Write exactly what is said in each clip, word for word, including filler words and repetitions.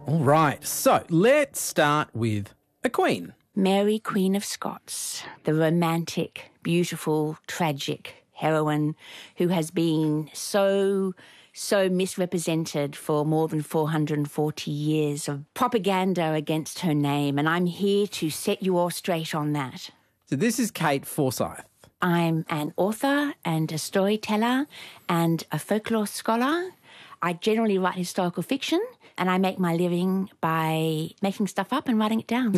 All right, so let's start with a queen. Mary, Queen of Scots, the romantic, beautiful, tragic heroine who has been so, so misrepresented for more than four hundred forty years of propaganda against her name, and I'm here to set you all straight on that. So this is Kate Forsyth. I'm an author and a storyteller and a folklore scholar. I generally write historical fiction, and I make my living by making stuff up and writing it down.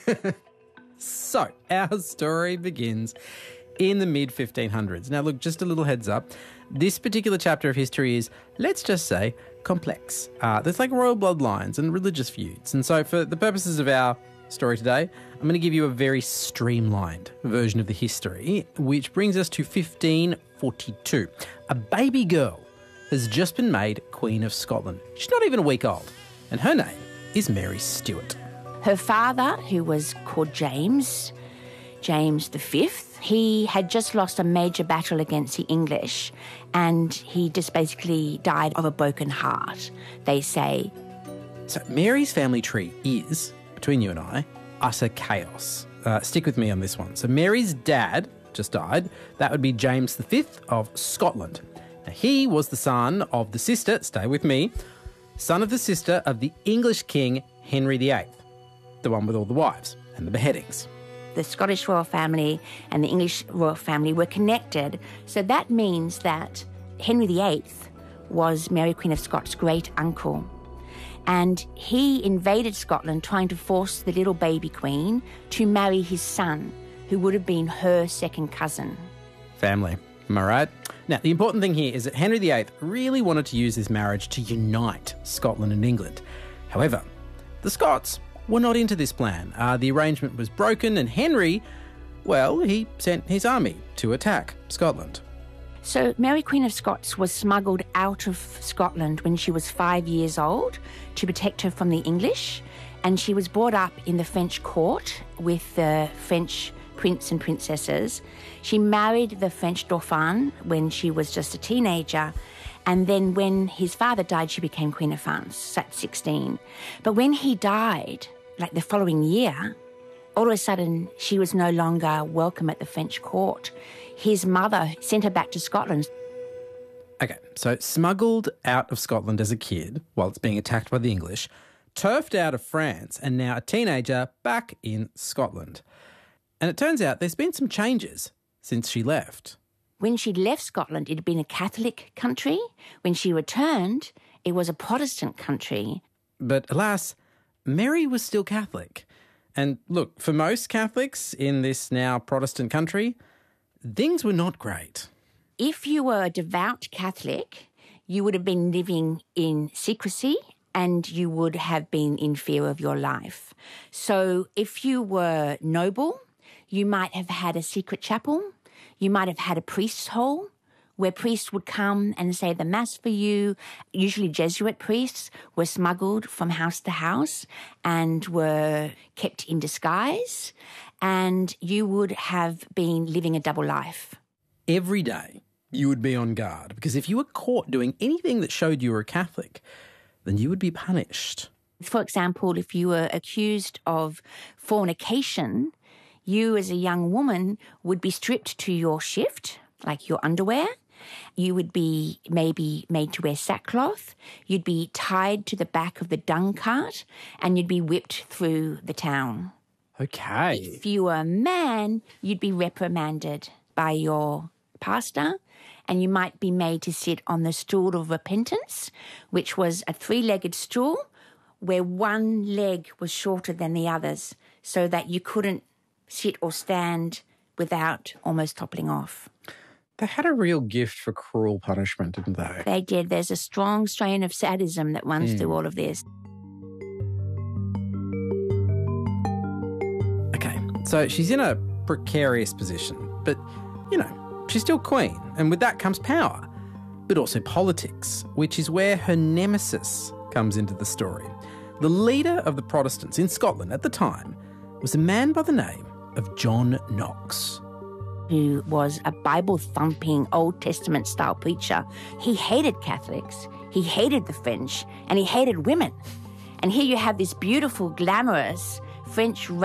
So, our story begins in the mid fifteen hundreds. Now, look, just a little heads up. This particular chapter of history is, let's just say, complex. Uh, there's like royal bloodlines and religious feuds. And so, for the purposes of our story today, I'm going to give you a very streamlined version of the history, which brings us to fifteen forty-two. A baby girl has just been made Queen of Scotland. She's not even a week old, and her name is Mary Stuart. Her father, who was called James, James the Fifth, he had just lost a major battle against the English, and he just basically died of a broken heart, they say. So Mary's family tree is, between you and I, utter chaos. Uh, stick with me on this one. So Mary's dad just died. That would be James the Fifth of Scotland. Now, he was the son of the sister, stay with me, son of the sister of the English king Henry the Eighth. The one with all the wives and the beheadings. The Scottish royal family and the English royal family were connected, so that means that Henry the Eighth was Mary Queen of Scots' great uncle. And he invaded Scotland trying to force the little baby queen to marry his son, who would have been her second cousin. Family, am I right? Now, the important thing here is that Henry the Eighth really wanted to use this marriage to unite Scotland and England. However, the Scots were not into this plan. Uh, the arrangement was broken, and Henry, well, he sent his army to attack Scotland. So Mary Queen of Scots was smuggled out of Scotland when she was five years old to protect her from the English, and she was brought up in the French court with the French prince and princesses. She married the French Dauphin when she was just a teenager, and then when his father died, she became Queen of France at sixteen. But when he died, like the following year, all of a sudden she was no longer welcome at the French court. His mother sent her back to Scotland. Okay, so smuggled out of Scotland as a kid while it's being attacked by the English, turfed out of France, and now a teenager back in Scotland. And it turns out there's been some changes since she left. When she left Scotland, it had been a Catholic country. When she returned, it was a Protestant country. But alas, Mary was still Catholic. And look, for most Catholics in this now Protestant country, things were not great. If you were a devout Catholic, you would have been living in secrecy and you would have been in fear of your life. So if you were noble, you might have had a secret chapel. You might have had a priest's hole where priests would come and say the Mass for you. Usually Jesuit priests were smuggled from house to house and were kept in disguise, and you would have been living a double life. Every day you would be on guard, because if you were caught doing anything that showed you were a Catholic, then you would be punished. For example, if you were accused of fornication, you as a young woman would be stripped to your shift, like your underwear. You would be maybe made to wear sackcloth. You'd be tied to the back of the dung cart and you'd be whipped through the town. Okay. If you were a man, you'd be reprimanded by your pastor and you might be made to sit on the stool of repentance, which was a three-legged stool where one leg was shorter than the others so that you couldn't sit or stand without almost toppling off. They had a real gift for cruel punishment, didn't they? They did. There's a strong strain of sadism that runs mm. through all of this. Okay, so she's in a precarious position, but, you know, she's still queen, and with that comes power, but also politics, which is where her nemesis comes into the story. The leader of the Protestants in Scotland at the time was a man by the name of John Knox, who was a Bible-thumping, Old Testament-style preacher. He hated Catholics, he hated the French, and he hated women. And here you have this beautiful, glamorous French